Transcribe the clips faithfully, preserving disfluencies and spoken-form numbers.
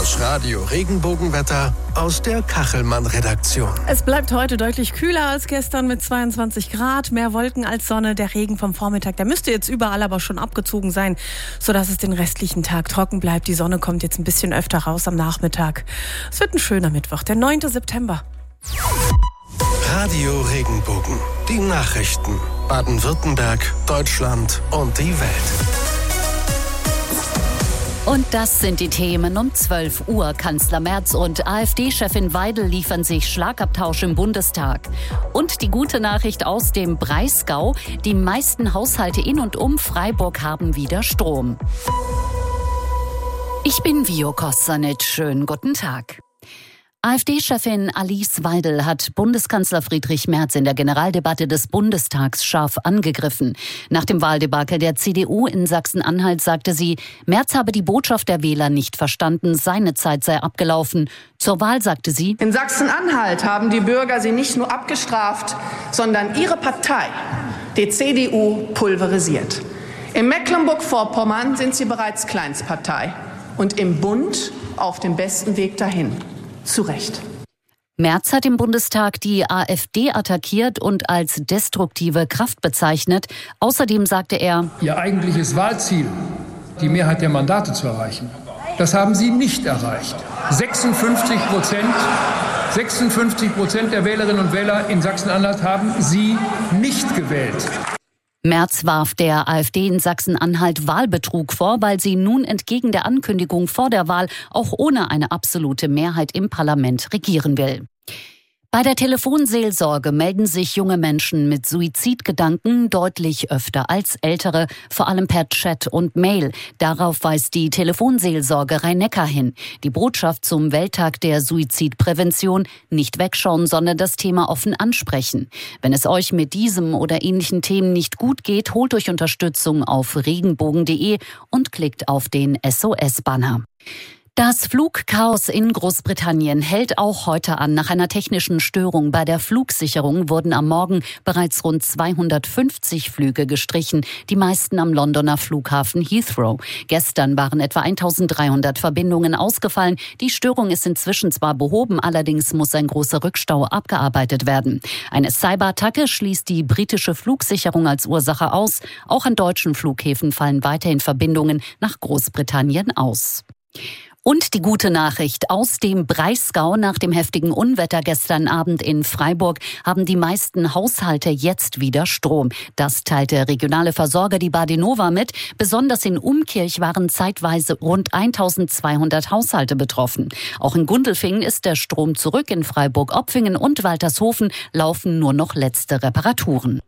Das Radio-Regenbogenwetter aus der Kachelmann-Redaktion. Es bleibt heute deutlich kühler als gestern mit zweiundzwanzig Grad. Mehr Wolken als Sonne. Der Regen vom Vormittag, der müsste jetzt überall aber schon abgezogen sein, sodass es den restlichen Tag trocken bleibt. Die Sonne kommt jetzt ein bisschen öfter raus am Nachmittag. Es wird ein schöner Mittwoch, der neunte September. Radio-Regenbogen. Die Nachrichten. Baden-Württemberg, Deutschland und die Welt. Und das sind die Themen um zwölf Uhr. Kanzler Merz und AfD-Chefin Weidel liefern sich Schlagabtausch im Bundestag. Und die gute Nachricht aus dem Breisgau: Die meisten Haushalte in und um Freiburg haben wieder Strom. Ich bin Vio Kosanic. Schönen guten Tag. AfD-Chefin Alice Weidel hat Bundeskanzler Friedrich Merz in der Generaldebatte des Bundestags scharf angegriffen. Nach dem Wahldebakel der C D U in Sachsen-Anhalt sagte sie, Merz habe die Botschaft der Wähler nicht verstanden, seine Zeit sei abgelaufen. Zur Wahl sagte sie: In Sachsen-Anhalt haben die Bürger sie nicht nur abgestraft, sondern ihre Partei, die C D U, pulverisiert. In Mecklenburg-Vorpommern sind sie bereits Kleinstpartei und im Bund auf dem besten Weg dahin. Zu Recht. Merz hat im Bundestag die AfD attackiert und als destruktive Kraft bezeichnet. Außerdem sagte er: Ihr eigentliches Wahlziel, die Mehrheit der Mandate zu erreichen, das haben Sie nicht erreicht. sechsundfünfzig Prozent, sechsundfünfzig Prozent der Wählerinnen und Wähler in Sachsen-Anhalt haben Sie nicht gewählt. Merz warf der AfD in Sachsen-Anhalt Wahlbetrug vor, weil sie nun entgegen der Ankündigung vor der Wahl auch ohne eine absolute Mehrheit im Parlament regieren will. Bei der Telefonseelsorge melden sich junge Menschen mit Suizidgedanken deutlich öfter als ältere, vor allem per Chat und Mail. Darauf weist die Telefonseelsorge Rhein-Neckar hin. Die Botschaft zum Welttag der Suizidprävention: nicht wegschauen, sondern das Thema offen ansprechen. Wenn es euch mit diesem oder ähnlichen Themen nicht gut geht, holt euch Unterstützung auf regenbogen punkt de und klickt auf den S O S-Banner. Das Flugchaos in Großbritannien hält auch heute an. Nach einer technischen Störung bei der Flugsicherung wurden am Morgen bereits rund zweihundertfünfzig Flüge gestrichen, die meisten am Londoner Flughafen Heathrow. Gestern waren etwa eintausenddreihundert Verbindungen ausgefallen. Die Störung ist inzwischen zwar behoben, allerdings muss ein großer Rückstau abgearbeitet werden. Eine Cyberattacke schließt die britische Flugsicherung als Ursache aus. Auch an deutschen Flughäfen fallen weiterhin Verbindungen nach Großbritannien aus. Und die gute Nachricht aus dem Breisgau: Nach dem heftigen Unwetter gestern Abend in Freiburg haben die meisten Haushalte jetzt wieder Strom. Das teilt der regionale Versorger, die Badinova, mit. Besonders in Umkirch waren zeitweise rund eintausendzweihundert Haushalte betroffen. Auch in Gundelfingen ist der Strom zurück. In Freiburg-Opfingen und Waltershofen laufen nur noch letzte Reparaturen.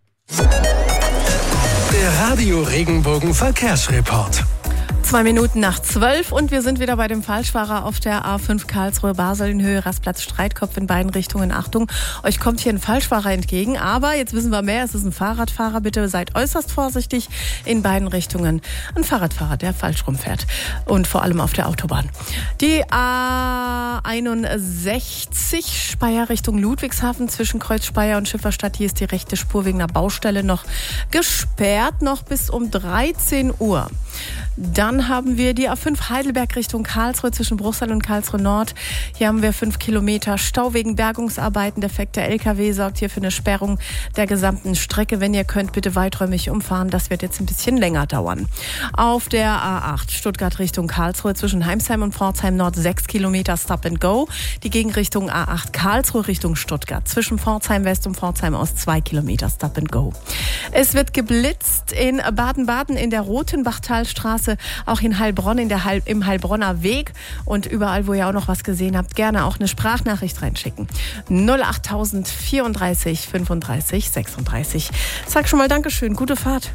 Der Radio-Regenbogen-Verkehrsreport. Zwei Minuten nach zwölf und wir sind wieder bei dem Falschfahrer auf der A fünf Karlsruhe-Basel in Höhe Rastplatz Streitkopf in beiden Richtungen. Achtung, euch kommt hier ein Falschfahrer entgegen, aber jetzt wissen wir mehr, es ist ein Fahrradfahrer. Bitte seid äußerst vorsichtig in beiden Richtungen. Ein Fahrradfahrer, der falsch rumfährt und vor allem auf der Autobahn. Die A einundsechzig Speyer Richtung Ludwigshafen zwischen Kreuz Speyer und Schifferstadt. Hier ist die rechte Spur wegen einer Baustelle noch gesperrt, noch bis um dreizehn Uhr. Dann haben wir die A fünf Heidelberg Richtung Karlsruhe zwischen Bruchsal und Karlsruhe Nord. Hier haben wir fünf Kilometer Stau wegen Bergungsarbeiten. Defekter L K W sorgt hier für eine Sperrung der gesamten Strecke. Wenn ihr könnt, bitte weiträumig umfahren. Das wird jetzt ein bisschen länger dauern. Auf der A acht Stuttgart Richtung Karlsruhe zwischen Heimsheim und Pforzheim Nord sechs Kilometer Stop and Go. Die Gegenrichtung A acht Karlsruhe Richtung Stuttgart zwischen Pforzheim West und Pforzheim Ost zwei Kilometer Stop and Go. Es wird geblitzt in Baden-Baden in der Rotenbachtalstraße, auch in Heilbronn in der Heil, im Heilbronner Weg und überall, wo ihr auch noch was gesehen habt, gerne auch eine Sprachnachricht reinschicken. null achttausend vierunddreißig fünfunddreißig sechsunddreißig. Sag schon mal Dankeschön, gute Fahrt.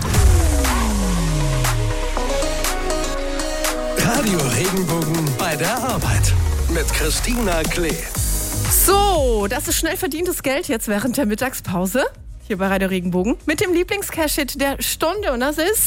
Radio Regenbogen bei der Arbeit mit Christina Klee. So, das ist schnell verdientes Geld jetzt während der Mittagspause. Hier bei Radio Regenbogen mit dem Lieblings-Cash-Hit der Stunde und das ist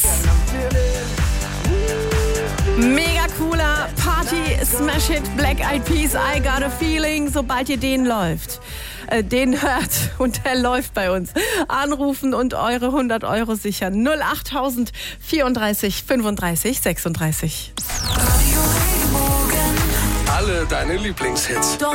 mega cooler Party-Smash-Hit Black Eyed Peas, I Got a Feeling. Sobald ihr den läuft, äh, den hört und der läuft bei uns, anrufen und eure hundert Euro sichern. null achttausend vierunddreißig fünfunddreißig sechsunddreißig. Radio Regenbogen. deine Lieblingshits. Doch